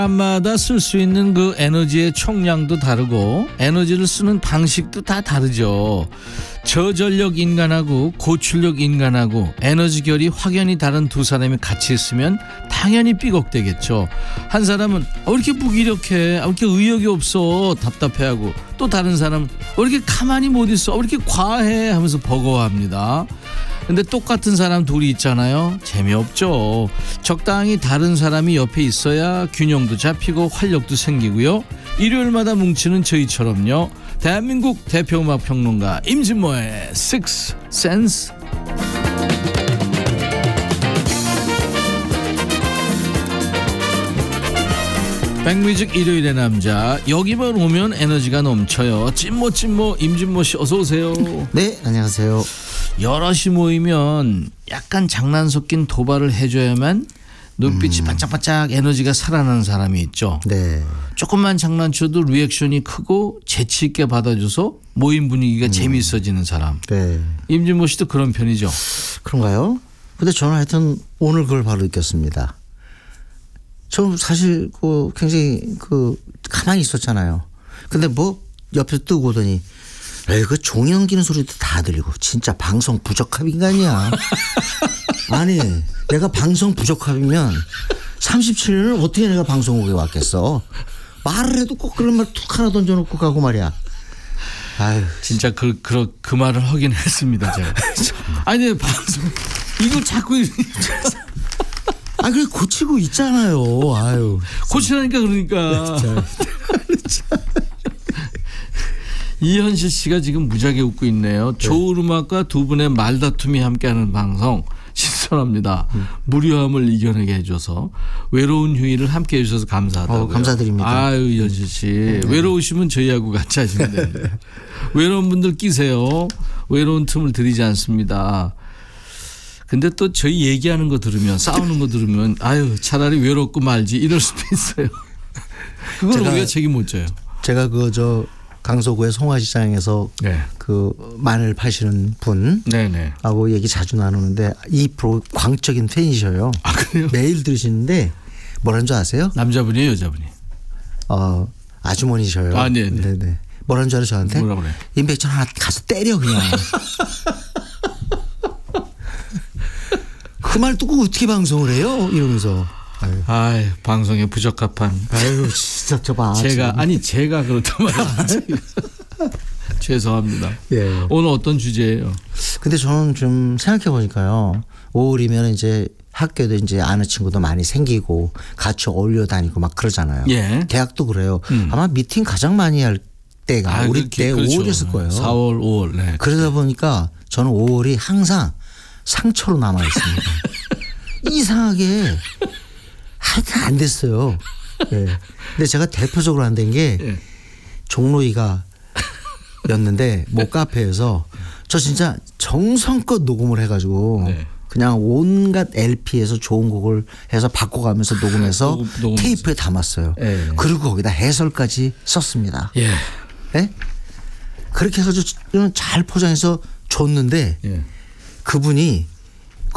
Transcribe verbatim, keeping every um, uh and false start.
사람마다 쓸 수 있는 그 에너지의 총량도 다르고 에너지를 쓰는 방식도 다 다르죠. 저전력 인간하고 고출력 인간하고 에너지 결이 확연히 다른 두 사람이 같이 있으면 당연히 삐걱대겠죠. 한 사람은 왜 이렇게 무기력해, 왜 이렇게 의욕이 없어 답답해하고, 또 다른 사람은 왜 이렇게 가만히 못 있어, 왜 이렇게 과해 하면서 버거워합니다. 근데 똑같은 사람 둘이 있잖아요. 재미없죠. 적당히 다른 사람이 옆에 있어야 균형도 잡히고 활력도 생기고요. 일요일마다 뭉치는 저희처럼요. 대한민국 대표 음악평론가 임진모의 Sixth Sense. 백뮤직 일요일의 남자, 여기만 오면 에너지가 넘쳐요. 찐모 찐모 임진모 씨 어서 오세요. 네, 안녕하세요. 여럿이 모이면 약간 장난 섞인 도발을 해줘야만 눈빛이 음. 반짝반짝 에너지가 살아나는 사람이 있죠. 네. 조금만 장난쳐도 리액션이 크고 재치 있게 받아줘서 모임 분위기가 음. 재미있어지는 사람. 네. 임진모 씨도 그런 편이죠. 그런가요? 근데 저는 하여튼 오늘 그걸 바로 느꼈습니다. 저 사실 그 굉장히 그 가만히 있었잖아요. 근데 뭐 옆에서 뜨고 오더니 에이, 그 종이 넘기는 소리도 다 들리고 진짜 방송 부적합 인간이야. 아니 내가 방송 부적합이면 삼십칠 년을 어떻게 내가 방송국에 왔겠어. 말을 해도 꼭 그런 말 툭 하나 던져놓고 가고 말이야. 아유, 진짜 그, 그, 그 말을 하긴 했습니다 제가. 아니 방송 이거 자꾸 아 그래 고치고 있잖아요. 아유 고치라니까. 그러니까 이현실 씨가 지금 무지하게 웃고 있네요. 네. 좋은 음악과 두 분의 말다툼이 함께하는 방송 신선합니다. 음. 무료함을 이겨내게 해줘서 외로운 휴일을 함께해 주셔서 감사하다고요. 어, 감사드립니다. 아유 이현실 씨. 네. 외로우시면 저희하고 같이 하시면 됩니다. 외로운 분들 끼세요. 외로운 틈을 드리지 않습니다. 근데 또 저희 얘기하는 거 들으면, 싸우는 거 들으면 아유 차라리 외롭고 말지 이럴 수도 있어요. 그걸 제가, 우리가 책임 못 져요. 제가 그 저 강서구의 송화시장에서 네. 그 마늘 파시는 분하고 얘기 자주 나누는데 이 프로 광적인 팬이셔요. 아 그래요? 매일 들으시는데 뭐라는 줄 아세요? 남자분이에요, 여자분이? 어 아주머니셔요. 아 네네. 네네. 뭐라는 줄 알아요 저한테? 뭐라 그래? 임백천 하나 가서 때려 그냥. 그 말 듣고 어떻게 방송을 해요? 이러면서. 아유, 아유 방송에 부적합한. 아유 진짜 저 봐. 제가 지금. 아니 제가 그렇단 말이에요. 죄송합니다. 예. 오늘 어떤 주제예요? 근데 저는 좀 생각해 보니까요. 오월이면 이제 학교도 이제 아는 친구도 많이 생기고 같이 어울려 다니고 막 그러잖아요. 예. 대학도 그래요. 음. 아마 미팅 가장 많이 할 때가 아, 우리 때 그렇죠. 오월이었을 거예요. 사월, 오월. 네. 그러다 보니까 저는 오월이 항상 상처로 남아 있습니다. 이상하게 하여튼 안 됐어요. 네. 근데 제가 대표적으로 안 된 게 네. 종로이가 였는데 모 카페에서 저 진짜 정성껏 녹음을 해가지고 네. 그냥 온갖 엘피에서 좋은 곡을 해서 바꿔가면서 녹음해서 녹음, 녹음 테이프에 담았어요. 네. 그리고 거기다 해설까지 썼습니다. 예. 네? 그렇게 해서 잘 포장해서 줬는데 예. 그분이